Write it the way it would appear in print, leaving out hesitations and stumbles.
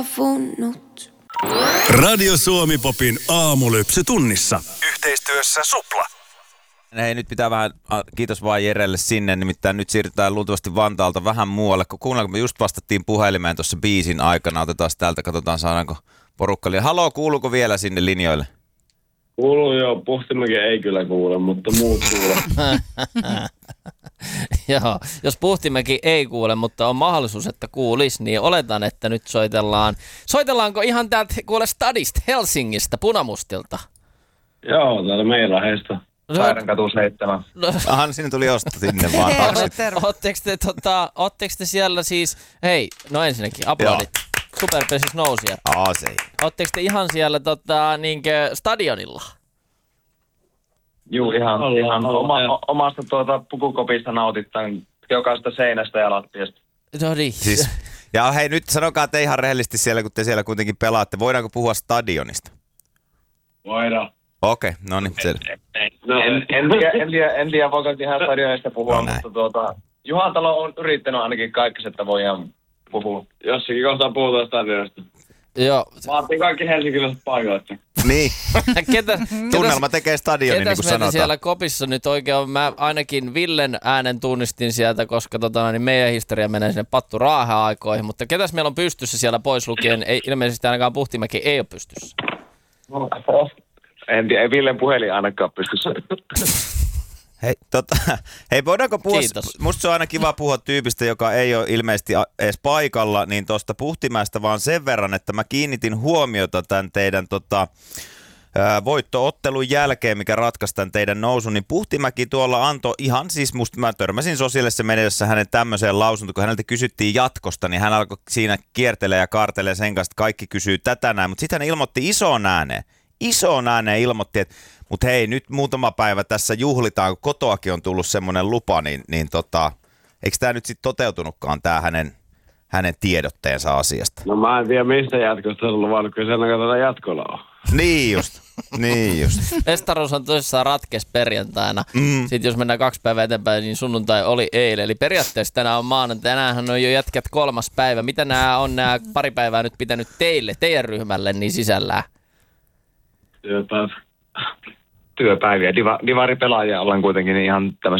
Funnut. Radio Suomi Popin aamulypsy tunnissa. Yhteistyössä Supla. Hei, nyt pitää vähän, kiitos vaan Jerelle sinne, nimittäin nyt siirrytään luultavasti Vantaalta vähän muualle, kun kuunnellaan, kun me just vastattiin puhelimeen tuossa biisin aikana, otetaan täältä, katsotaan saadaanko porukka. Haloo, kuuluuko vielä sinne linjoille? Kuuluu joo, Puhtimäki ei kyllä kuule, mutta muut kuule. Joo, jos Puhtimäki ei kuule, mutta on mahdollisuus, että kuulisi, niin oletan, että nyt soitellaan. Soitellaanko ihan täältä kuule Stadista Helsingistä, Punamustilta? Joo, täällä meillä heistä. Sairankatu 7. Ahan, sinne tuli osto sinne vaan. Ootteko te siellä siis, hei, no ensinnäkin, aplodit. Superpesis nousia. Aasei. Ootteko te ihan siellä niinkö stadionilla? Juu, ihan omasta pukukopista nautittain jokaisesta seinästä ja lattiasta. No niin. Siis, ja hei, nyt sanokaa te ihan rehellisesti siellä, kun te siellä kuitenkin pelaatte. Voidaanko puhua stadionista? Voidaan. Okei, no niin. En tiedä, voiko ihan stadionista puhua, no, mutta Juhantalo on yrittänyt ainakin kaikki, että voidaan puhua. Jossakin kohtaa puhutaan stadionista. Joo. Vaatii kaikki helsinkiläiset paikoit. Niin. Tunnelma tekee stadionin, niin kuin sanotaan. Siellä kopissa nyt oikein, mä ainakin Villen äänen tunnistin sieltä, koska niin meidän historia menee sinne Pattu Raahe-aikoihin, mutta ketäs meillä on pystyssä siellä pois lukien? Ei, ilmeisesti ainakaan Puhtimäki ei ole pystyssä. En tiedä, ei Villen puhelin ainakaan pystyssä. Hei, voidaanko puhua, Kiitos. musta se on aina kiva puhua tyypistä, joka ei ole ilmeisesti edes paikalla, niin tuosta Puhtimäestä vaan sen verran, että mä kiinnitin huomiota tämän teidän voittoottelun jälkeen, mikä ratkaisi tämän teidän nousun, niin Puhtimäki tuolla antoi ihan siis, mä törmäsin sosiaalisessa mediassa hänen tämmöiseen lausuntoon, kun häneltä kysyttiin jatkosta, niin hän alkoi siinä kiertelee ja kaartelee sen kanssa, että kaikki kysyy tätä näin, mutta sitten hän ilmoitti isoon ääneen ilmoitti, että mutta hei, nyt muutama päivä tässä juhlitaan, kun kotoakin on tullut semmoinen lupa, niin eikö tämä nyt sitten toteutunutkaan, tämä hänen tiedotteensa asiasta? No mä en tiedä, mistä jatkosta on luvannut, kun sen aikana jatkolla on. Niin just. Mestaruus on tosissaan ratkes perjantaina. Sitten jos mennään 2 päivää eteenpäin, niin sunnuntai oli eilen. Eli periaatteessa tänään on maanantai. Tänäänhän on jo jätkät 3. päivä. Mitä nämä on pari päivää nyt pitänyt teidän ryhmälle niin sisällään? Työpäiviä. Divaripelaajia ollaan kuitenkin ihan tämmöisiä